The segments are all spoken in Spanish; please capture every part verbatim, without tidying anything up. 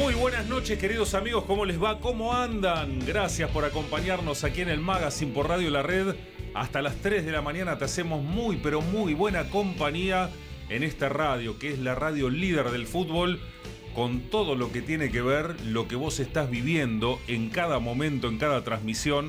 Muy buenas noches, queridos amigos, ¿cómo les va? ¿Cómo andan? Gracias por acompañarnos aquí en el Magazine por Radio La Red. Hasta las tres de la mañana te hacemos muy, pero muy buena compañía en esta radio, que es la radio líder del fútbol, con todo lo que tiene que ver, lo que vos estás viviendo en cada momento, en cada transmisión.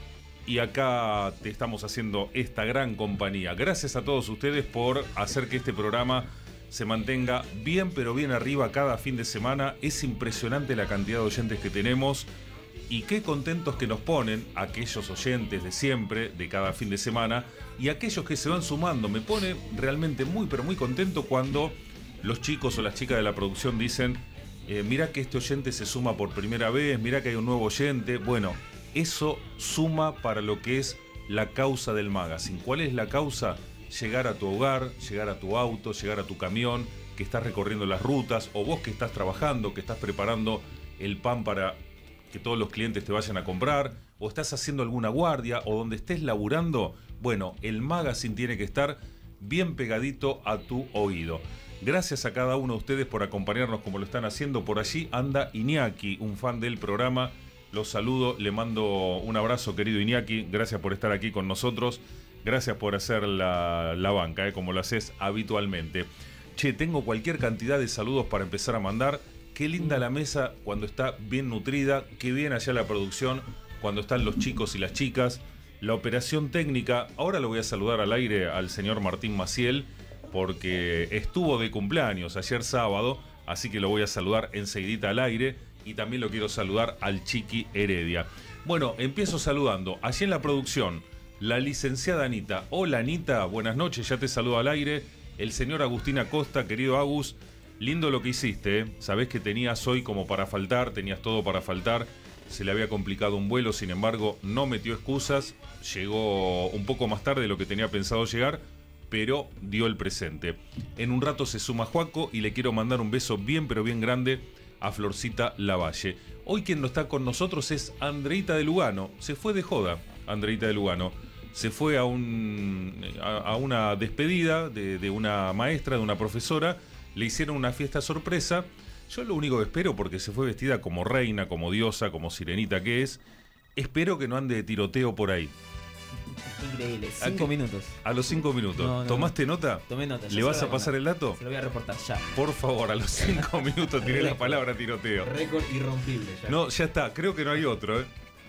Y acá te estamos haciendo esta gran compañía. Gracias a todos ustedes por hacer que este programa se mantenga bien, pero bien arriba cada fin de semana. Es impresionante la cantidad de oyentes que tenemos y qué contentos que nos ponen aquellos oyentes de siempre, de cada fin de semana, y aquellos que se van sumando. Me pone realmente muy, pero muy contento cuando los chicos o las chicas de la producción dicen eh, mirá que este oyente se suma por primera vez, mirá que hay un nuevo oyente. Bueno, eso suma para lo que es la causa del magazine. ¿Cuál es la causa? Llegar a tu hogar, llegar a tu auto, llegar a tu camión, que estás recorriendo las rutas, o vos que estás trabajando, que estás preparando el pan para que todos los clientes te vayan a comprar, o estás haciendo alguna guardia, o donde estés laburando. Bueno, el magazine tiene que estar bien pegadito a tu oído. Gracias a cada uno de ustedes por acompañarnos como lo están haciendo. Por allí anda Iñaki, un fan del programa. Los saludo, le mando un abrazo, querido Iñaki. Gracias por estar aquí con nosotros. Gracias por hacer la, la banca, eh, como lo haces habitualmente. Che, tengo cualquier cantidad de saludos para empezar a mandar. Qué linda la mesa cuando está bien nutrida. Qué bien allá la producción cuando están los chicos y las chicas. La operación técnica. Ahora lo voy a saludar al aire al señor Martín Maciel, porque estuvo de cumpleaños ayer sábado. Así que lo voy a saludar enseguidita al aire. Y también lo quiero saludar al Chiqui Heredia. Bueno, empiezo saludando. Allí en la producción, la licenciada Anita. Hola Anita, buenas noches, ya te saludo al aire. El señor Agustín Acosta, querido Agus, lindo lo que hiciste, ¿eh? Sabés que tenías hoy como para faltar, tenías todo para faltar. Se le había complicado un vuelo, sin embargo, no metió excusas. Llegó un poco más tarde de lo que tenía pensado llegar, pero dio el presente. En un rato se suma Juaco y le quiero mandar un beso bien, pero bien grande a Florcita Lavalle. Hoy quien no está con nosotros es Andreita de Lugano. Se fue de joda, Andreita de Lugano. Se fue a, un, a, a una despedida de, de una maestra, de una profesora. Le hicieron una fiesta sorpresa. Yo lo único que espero, porque se fue vestida como reina, como diosa, como sirenita que es, espero que no ande de tiroteo por ahí. Increíble, cinco minutos. A los cinco minutos. No, no, ¿Tomaste no. nota? Tomé nota. ¿Le vas a pasar el dato? Se lo voy a reportar ya. Por favor, a los cinco minutos tiré la palabra tiroteo. Récord irrompible ya. No, ya está, creo que no hay otro, ¿eh?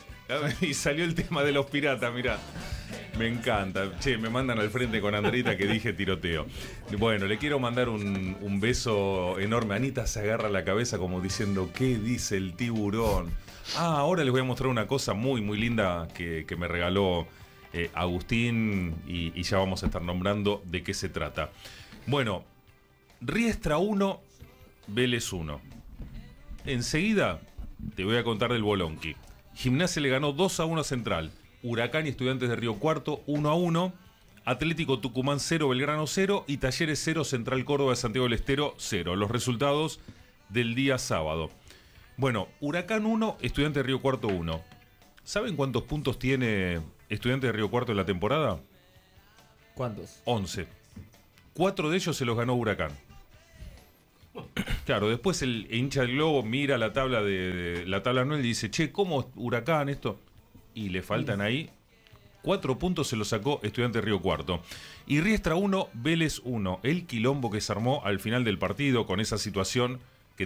Y salió el tema de los piratas, mirá. Me encanta. Che, me mandan al frente con Andrita que dije tiroteo. Bueno, le quiero mandar un, un beso enorme. Anita se agarra la cabeza como diciendo, ¿qué dice el tiburón? Ah, ahora les voy a mostrar una cosa muy, muy linda que, que me regaló eh, Agustín y, y ya vamos a estar nombrando de qué se trata. Bueno, Riestra uno, Vélez uno. Enseguida te voy a contar del Bolonqui. Gimnasia le ganó dos a uno a Central. Huracán y Estudiantes de Río Cuarto uno a uno. Atlético Tucumán cero, Belgrano cero. Y Talleres cero, Central Córdoba de Santiago del Estero cero. Los resultados del día sábado. Bueno, Huracán uno, Estudiantes de Río Cuarto uno. ¿Saben cuántos puntos tiene Estudiantes de Río Cuarto en la temporada? ¿Cuántos? once. Cuatro de ellos se los ganó Huracán. Claro, después el hincha del Globo mira la tabla de, de la tabla anual y dice, che, ¿cómo Huracán esto? Y le faltan ahí cuatro puntos, se lo sacó Estudiantes de Río Cuarto. Y Riestra uno, Vélez uno. El quilombo que se armó al final del partido con esa situación